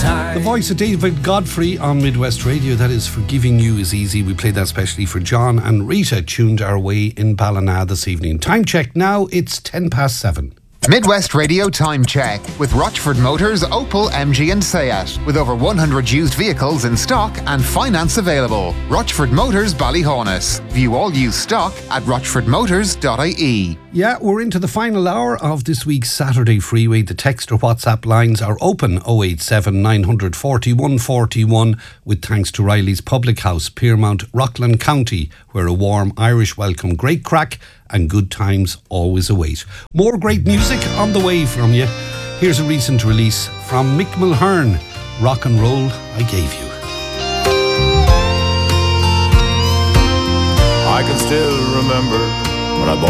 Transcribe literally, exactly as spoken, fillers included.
The voice of David Godfrey on Midwest Radio. That is Forgiving You Is Easy. We played that especially for John and Rita, tuned our way in Ballina this evening. Time check now, it's ten past seven. Midwest Radio Time Check with Rochford Motors, Opel, M G and Seat. With over one hundred used vehicles in stock and finance available. Rochford Motors, Ballyhonus. View all used stock at rochford motors dot I E. Yeah, we're into the final hour of this week's Saturday Freeway. The text or WhatsApp lines are open oh eight seven, nine four one, four one, with thanks to Riley's Public House, Piermount, Rockland County, where a warm Irish welcome, great crack and good times always await. More great music on the way from you. Here's a recent release from Mick Mulhern, Rock and Roll I Gave You. I can still remember when I bought